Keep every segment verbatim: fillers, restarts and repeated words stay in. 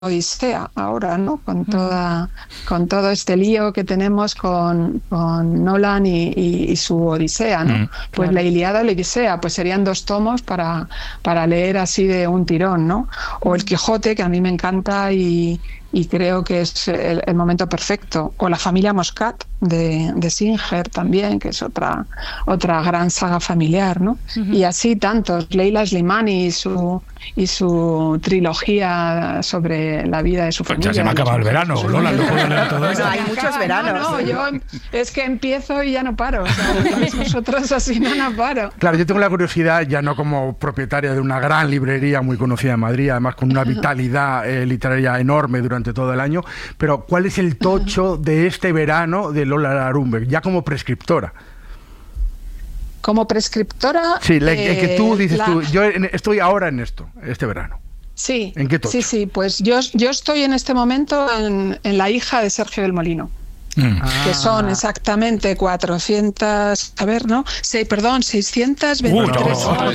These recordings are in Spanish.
odisea ahora, ¿no? Con toda, con todo este lío que tenemos con, con Nolan y, y, y su Odisea, ¿no? Mm, pues claro. La Ilíada o la Odisea, pues serían dos tomos para, para leer así de un tirón, ¿no? O el Quijote, que a mí me encanta y, y creo que es el, el momento perfecto. O la familia Moscat de, de Singer también, que es otra, otra gran saga familiar, ¿no? Uh-huh. Y así tantos. Leila Slimani y su, y su trilogía sobre la vida de su pues familia. Ya se me ha acabado el verano, Lola, no puedo leer todo esto. No, hay muchos veranos. No, no, yo es que empiezo y ya no paro. O sea, vosotros así no, no paro. Claro, yo tengo la curiosidad, ya no como propietaria de una gran librería muy conocida en Madrid, además con una vitalidad eh, literaria enorme durante todo el año, pero ¿cuál es el tocho de este verano de Lola Larumbe, ya como prescriptora? Como prescriptora... Sí, la, eh, que tú dices la... tú, yo estoy ahora en esto, este verano. Sí, ¿en qué tocho? Sí, sí, pues yo, yo estoy en este momento en, en La hija de Sergio del Molino. Mm. Que son exactamente cuatrocientas, a ver, ¿no? Sí, perdón, seiscientos veintitrés. Uh, no, no,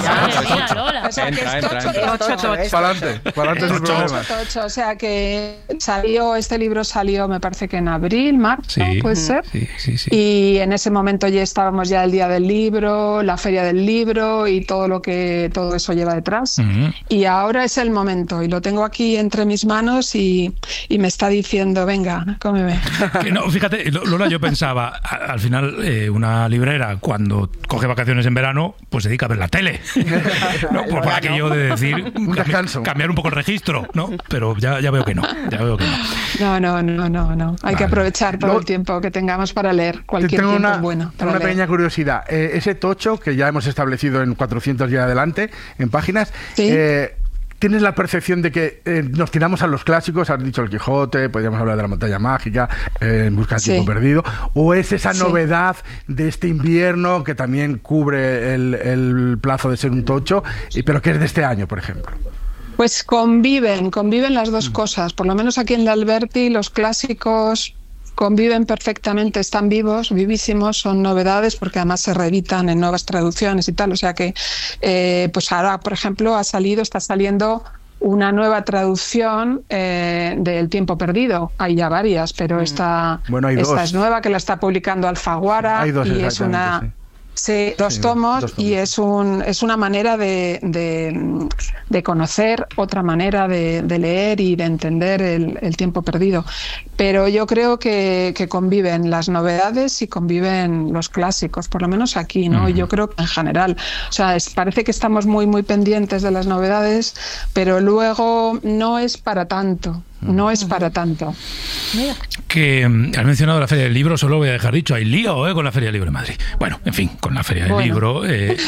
o sea, que es tocho, tocho, tocho. Para adelante, para adelante sin problemas. Tocho, o sea, que salió, este libro salió, me parece que en abril, marzo, sí, puede ser. Sí, sí, sí. Y en ese momento ya estábamos ya el día del libro, la feria del libro y todo lo que todo eso lleva detrás. Uh-huh. Y ahora es el momento y lo tengo aquí entre mis manos y, y me está diciendo, venga, cómeme. Que no, fíjate. Lola, yo pensaba, al final eh, una librera cuando coge vacaciones en verano, pues se dedica a ver la tele, ¿no? Por, por aquello de decir, cambiar, cambiar un poco el registro, ¿no? Pero ya, ya veo que no, ya veo que no. No, no, no, no, no. Hay vale. que aprovechar todo Luego, el tiempo que tengamos para leer, cualquier tengo tiempo una, bueno. Tengo una leer. pequeña curiosidad. Eh, ese tocho que ya hemos establecido en cuatrocientos y adelante, en páginas, ¿sí? eh, ¿tienes la percepción de que eh, nos tiramos a los clásicos? Has dicho el Quijote, podríamos hablar de la montaña mágica, eh, En busca del sí. tiempo perdido. ¿O es esa sí. novedad de este invierno que también cubre el, el plazo de ser un tocho, y, pero que es de este año, por ejemplo? Pues conviven, conviven las dos mm. cosas. Por lo menos aquí en la Alberti los clásicos conviven perfectamente, están vivos, vivísimos, son novedades porque además se reeditan en nuevas traducciones y tal, o sea que eh, pues ahora, por ejemplo, ha salido, está saliendo una nueva traducción eh, del Tiempo Perdido. Hay ya varias, pero esta, bueno, hay esta dos. es nueva, que la está publicando Alfaguara. Hay dos, y es una... sí. Sí, dos, sí, tomos, dos tomos y es un es una manera de, de, de conocer, otra manera de, de leer y de entender el, el tiempo perdido. Pero yo creo que, que conviven las novedades y conviven los clásicos, por lo menos aquí, ¿no? Uh-huh. Yo creo que en general. O sea, es, parece que estamos muy, muy pendientes de las novedades, pero luego no es para tanto. No es para tanto. Que has mencionado la Feria del Libro, solo voy a dejar dicho, hay lío ¿eh? con la Feria del Libro en Madrid. Bueno, en fin, con la Feria del bueno. Libro. Eh...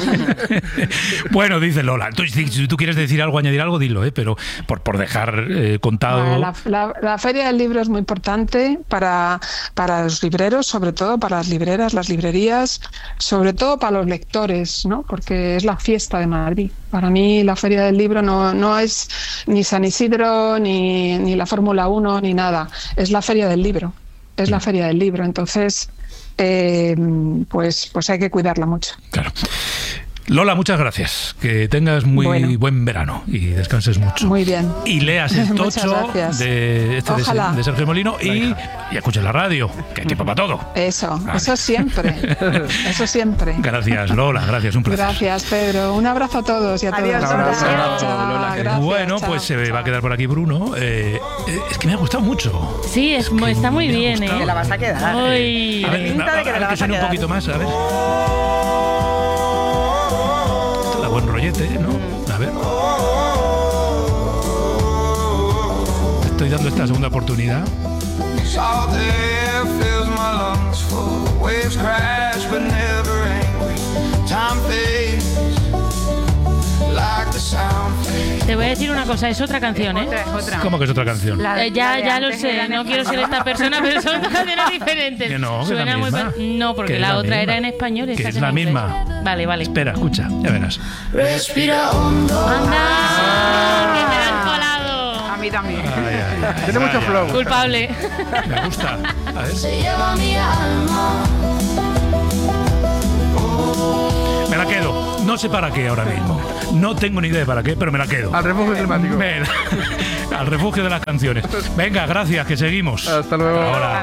bueno, dice Lola. Entonces, si tú quieres decir algo, añadir algo, dilo, ¿eh? Pero por, por dejar eh, contado... Bueno, la, la, la Feria del Libro es muy importante para, para los libreros, sobre todo para las libreras, las librerías, sobre todo para los lectores, ¿no? Porque es la fiesta de Madrid. Para mí la Feria del Libro no, no es ni San Isidro, ni, ni la Fórmula uno, ni nada. Es la Feria del Libro. Es la Feria del Libro. Entonces, eh, pues, pues hay que cuidarla mucho. Claro. Lola, muchas gracias. Que tengas muy bueno. buen verano y descanses mucho. Muy bien. Y leas el tocho de, este de, de Sergio Molino y, y escuches la radio, que hay tiempo para todo. Eso, vale. eso siempre. Eso siempre. Gracias, Lola. Gracias, un placer. Gracias, Pedro. Un abrazo a todos y a Adiós, todas. Lola. Chao, chao, Lola, gracias, bueno, chao. pues se va a quedar por aquí Bruno. Eh, es que me ha gustado mucho. Sí, es, es está muy bien, ¿eh? Te la vas a quedar. Uy. A ver, pinta de que te la vas a quedar. Un poquito más, a ver. Buen rollete, ¿no? A ver. Te estoy dando esta segunda oportunidad. Te voy a decir una cosa, es otra canción, ¿eh? Otra, es otra. ¿Cómo que es otra canción? La, eh, ya ya lo sé, no quiero ser esta persona, pero son canciones diferentes. Que no, que Suena es la muy misma. Muy... No, porque la, la otra misma. Era en español. Que es la misma. Vale, vale. Espera, escucha, ya verás. Respira hondo. ¡Anda! Ah. ¡Que te la han colado! A mí también. Ay, ay, ay. Tiene mucho flow. Culpable. Me gusta. A ver. Se lleva mi alma. Me la quedo. No sé para qué ahora mismo. No tengo ni idea de para qué, pero me la quedo. Al refugio climático. Me, al refugio de las canciones. Venga, gracias, que seguimos. Hasta luego. Ahora.